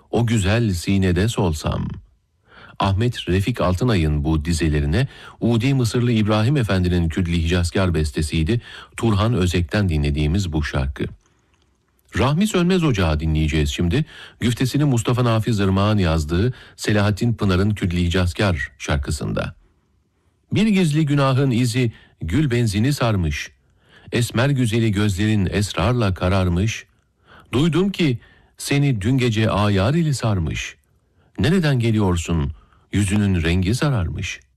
o güzel sinede solsam. Ahmet Refik Altınay'ın bu dizelerine Udi Mısırlı İbrahim Efendi'nin Kürdili Hicazkar bestesiydi Turhan Özek'ten dinlediğimiz bu şarkı. Rahmi Sönmez Ocağı dinleyeceğiz şimdi. Güftesini Mustafa Nafiz Irmak'ın yazdığı Selahattin Pınar'ın Kürdili Hicazkar şarkısında. Bir gizli günahın izi gül benzini sarmış. Esmer güzeli gözlerin esrarla kararmış. Duydum ki seni dün gece ayar ili sarmış. Nereden geliyorsun? Yüzünün rengi sararmış.